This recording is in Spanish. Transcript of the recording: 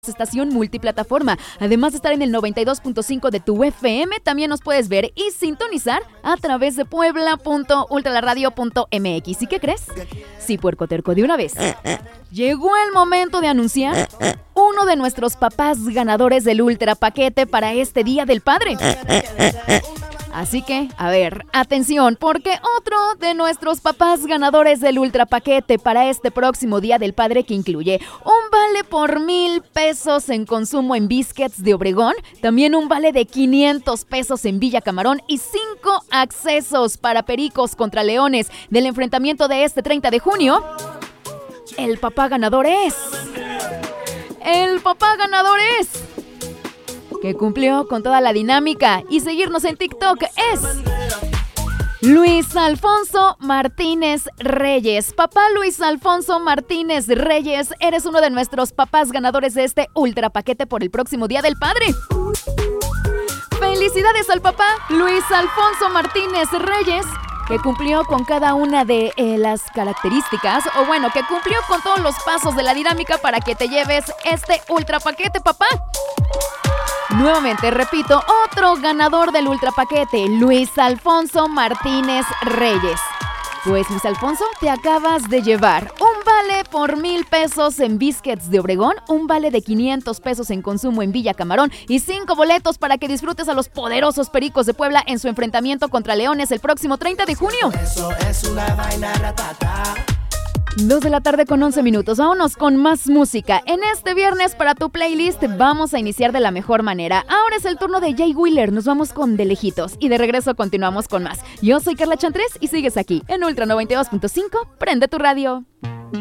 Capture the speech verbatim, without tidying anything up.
Estación multiplataforma. Además de estar en el noventa y dos punto cinco de tu F M, también nos puedes ver y sintonizar a través de puebla punto ultraradio punto m x. ¿Y qué crees? Sí, puercoterco, de una vez. Llegó el momento de anunciar uno de nuestros papás ganadores del Ultra Paquete para este Día del Padre. Así que, a ver, atención, porque otro de nuestros papás ganadores del Ultra Paquete para este próximo Día del Padre, que incluye un vale por mil pesos en consumo en Biscuits de Obregón, también un vale de quinientos pesos en Villa Camarón y cinco accesos para Pericos contra Leones del enfrentamiento de este treinta de junio, el papá ganador es... El papá ganador es... que cumplió con toda la dinámica y seguirnos en TikTok es Luis Alfonso Martínez Reyes. Papá Luis Alfonso Martínez Reyes, eres uno de nuestros papás ganadores de este Ultra Paquete por el próximo Día del Padre. Felicidades al papá Luis Alfonso Martínez Reyes, que cumplió con cada una de eh, las características, o bueno, que cumplió con todos los pasos de la dinámica para que te lleves este Ultra Paquete, papá. Nuevamente, repito, otro ganador del Ultra Paquete, Luis Alfonso Martínez Reyes. Pues, Luis Alfonso, te acabas de llevar un vale por mil pesos en Biscuits de Obregón, un vale de quinientos pesos en consumo en Villa Camarón y cinco boletos para que disfrutes a los poderosos Pericos de Puebla en su enfrentamiento contra Leones el próximo treinta de junio. Eso es una vaina ratata. Dos de la tarde con once minutos. Vámonos con más música. En este viernes para tu playlist vamos a iniciar de la mejor manera. Ahora es el turno de Jay Wheeler. Nos vamos con De Lejitos y de regreso continuamos con más. Yo soy Carla Chantres y sigues aquí en Ultra noventa y dos punto cinco. Prende tu radio.